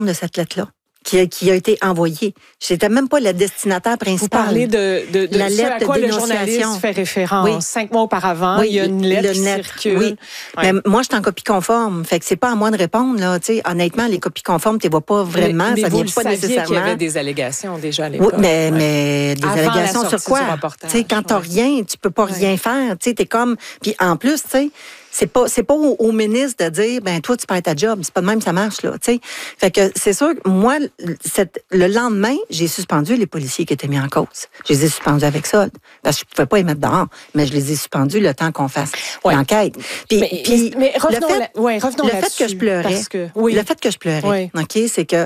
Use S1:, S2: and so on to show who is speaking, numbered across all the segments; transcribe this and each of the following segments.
S1: de cette lettre-là qui a été envoyée. J'étais même pas le destinataire principal.
S2: Vous parlez de
S1: la
S2: ce
S1: lettre
S2: à quoi
S1: de
S2: le journaliste fait référence.
S1: Oui.
S2: 5 mois auparavant, il y a une lettre qui circule.
S1: Oui.
S2: Ouais.
S1: Mais moi, je suis en copie conforme. Fait que c'est pas à moi de répondre, là. Tu sais, honnêtement, les copies conformes, tu les vois pas vraiment.
S2: Mais
S1: ça
S2: vous
S1: vient pas nécessairement.
S2: qu'il y avait des allégations déjà à l'époque.
S1: Oui, mais des
S2: avant
S1: allégations sur quoi? Tu sais, quand t'as rien, tu peux pas rien faire. Tu sais, t'es comme. Puis en plus, tu sais, c'est pas au ministre de dire, ben toi, tu perds ta job. C'est pas de même que ça marche, là. Tu sais. Fait que c'est sûr que moi, le lendemain, j'ai suspendu les policiers qui étaient mis en cause. Je les ai suspendus avec solde. Parce que je pouvais pas les mettre dehors. Mais je les ai suspendus le temps qu'on fasse l'enquête.
S2: Mais revenons
S1: le fait que je pleurais. Le fait que je pleurais, OK, c'est que,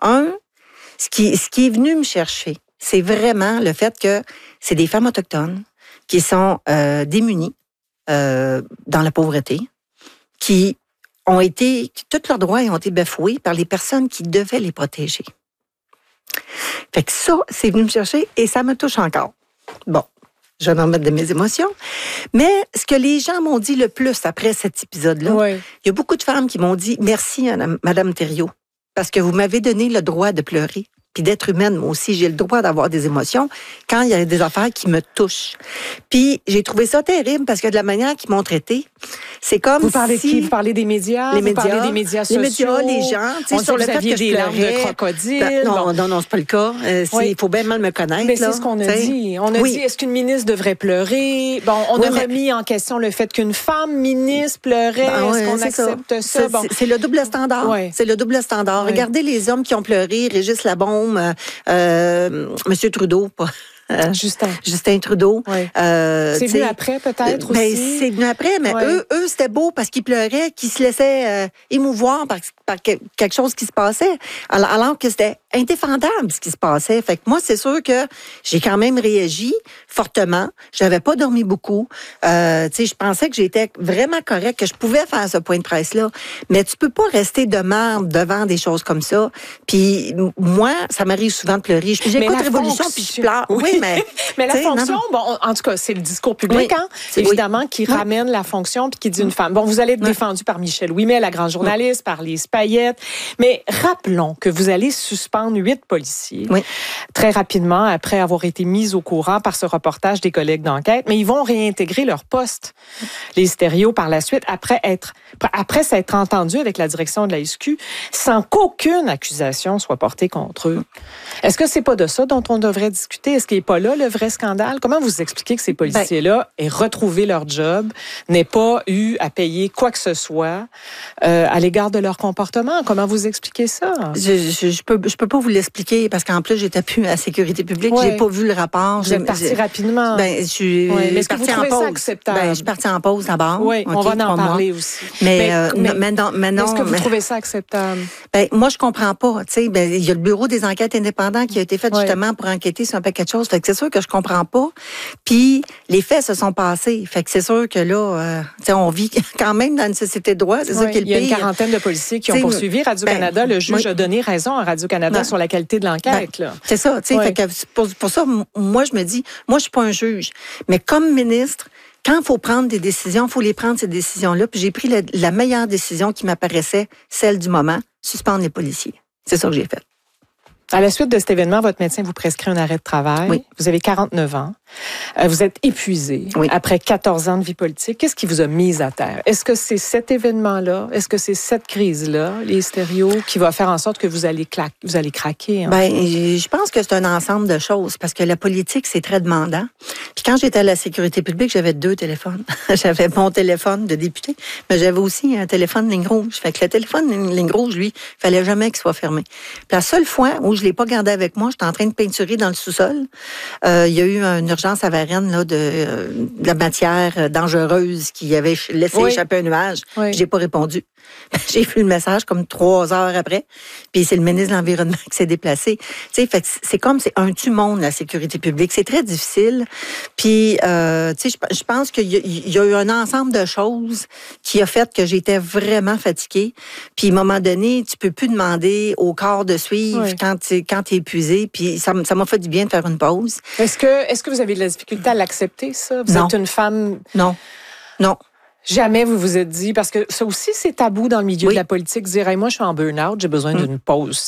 S1: ce qui est venu me chercher, c'est vraiment le fait que c'est des femmes autochtones qui sont démunies dans la pauvreté, qui ont été, tous leurs droits ont été bafoués par les personnes qui devaient les protéger. Fait que ça, c'est venu me chercher et ça me touche encore. Bon, je vais en mettre de mes émotions. Mais ce que les gens m'ont dit le plus après cet épisode-là, il y a beaucoup de femmes qui m'ont dit « Merci, Madame Thériault, parce que vous m'avez donné le droit de pleurer. » Puis d'être humaine, moi aussi, j'ai le droit d'avoir des émotions quand il y a des affaires qui me touchent. Puis j'ai trouvé ça terrible parce que de la manière qu'ils m'ont traité, c'est comme
S2: vous parlez
S1: si...
S2: de qui? Vous parlez des médias?
S1: Vous
S2: parlez des médias sociaux?
S1: Les médias, les gens.
S2: On sur le fait que je pleurais. De crocodile.
S1: Non, c'est pas le cas. Il faut bien mal me connaître.
S2: Mais c'est ce qu'on a dit. On a dit, est-ce qu'une ministre devrait pleurer? Bon, on a remis en question le fait qu'une femme ministre pleurait. Est-ce qu'on accepte ça?
S1: C'est le double standard. C'est le double standard. Regardez les hommes qui ont pleuré, Régis Labaume, Monsieur Trudeau, Justin Trudeau.
S2: C'est venu après, peut-être, aussi?
S1: C'est venu après, mais eux, c'était beau parce qu'ils pleuraient, qu'ils se laissaient émouvoir par quelque chose qui se passait, alors que c'était indéfendable ce qui se passait. Fait que moi, c'est sûr que j'ai quand même réagi fortement. J'avais pas dormi beaucoup. Je pensais que j'étais vraiment correcte, que je pouvais faire ce point de presse-là. Mais tu peux pas rester de marde devant des choses comme ça. Puis moi, ça m'arrive souvent de pleurer. J'écoute Révolution, puis je pleure. Oui,
S2: mais la fonction, en tout cas, c'est le discours public, évidemment, qui ramène la fonction puis qui dit une femme. Bon, vous allez être défendu par Michel Ouimet, la grande journaliste, par Lise Payette. Mais rappelons que vous allez suspendre 8 policiers très rapidement après avoir été mis au courant par ce reportage des collègues d'enquête. Mais ils vont réintégrer leur poste, les Thériault, par la suite, après s'être entendus avec la direction de la SQ, sans qu'aucune accusation soit portée contre eux. Est-ce que c'est pas de ça dont on devrait discuter? Est-ce qu'il n'est pas là le vrai scandale? Comment vous expliquez que ces policiers-là aient retrouvé leur job, n'aient pas eu à payer quoi que ce soit à l'égard de leur comportement? Comment vous expliquez ça?
S1: Je peux pas vous l'expliquer parce qu'en plus, j'étais plus à la sécurité publique. J'ai pas vu le rapport.
S2: Vous êtes parti rapidement.
S1: Mais est-ce que vous trouvez ça acceptable? Je suis partie en pause d'abord.
S2: Oui, on va en parler aussi.
S1: Mais non.
S2: Est-ce que vous trouvez ça acceptable?
S1: Moi, je comprends pas. Il y a le bureau des enquêtes indépendants qui a été fait justement pour enquêter sur un paquet de choses. Fait que c'est sûr que je comprends pas. Puis les faits se sont passés. Fait que c'est sûr que là, on vit quand même dans une société de droit. C'est ça qui est le pire.
S2: Il y a une quarantaine de policiers qui ont poursuivi Radio-Canada. Le juge a donné raison à Radio-Canada sur la qualité de l'enquête.
S1: C'est ça. Fait que pour ça, moi, je me dis, moi, je suis pas un juge. Mais comme ministre, quand il faut prendre des décisions, il faut les prendre, ces décisions-là. Puis j'ai pris la meilleure décision qui m'apparaissait, celle du moment, suspendre les policiers. C'est ça que j'ai fait.
S2: À la suite de cet événement, votre médecin vous prescrit un arrêt de travail. Oui. Vous avez 49 ans. Vous êtes épuisé après 14 ans de vie politique. Qu'est-ce qui vous a mis à terre? Est-ce que c'est cet événement-là? Est-ce que c'est cette crise-là, les Thériault, qui va faire en sorte que vous allez craquer?
S1: Je pense que c'est un ensemble de choses parce que la politique, c'est très demandant. Puis quand j'étais à la sécurité publique, j'avais 2 téléphones. J'avais mon téléphone de député, mais j'avais aussi un téléphone ligne rouge. Fait que le téléphone ligne rouge, lui, il fallait jamais qu'il soit fermé. Puis la seule fois où je l'ai pas gardé avec moi, j'étais en train de peinturer dans le sous-sol. Il y a eu une urgence à Varennes là, de la matière dangereuse qui avait laissé échapper un nuage. J'ai pas répondu. J'ai vu le message comme 3 heures après. Puis c'est le ministre de l'Environnement qui s'est déplacé. Tu sais, fait que c'est un tue-monde, la sécurité publique. C'est très difficile. Puis, tu sais, je pense qu'il y a eu un ensemble de choses qui a fait que j'étais vraiment fatiguée. Puis, à un moment donné, tu peux plus demander au corps de suivre quand t'es épuisé. Puis, ça m'a fait du bien de faire une pause.
S2: Est-ce que vous avez de la difficulté à l'accepter, ça? Vous êtes une femme...
S1: Non.
S2: Jamais vous vous êtes dit, parce que ça aussi, c'est tabou dans le milieu de la politique, dire, hey, moi, je suis en burn-out, j'ai besoin d'une pause.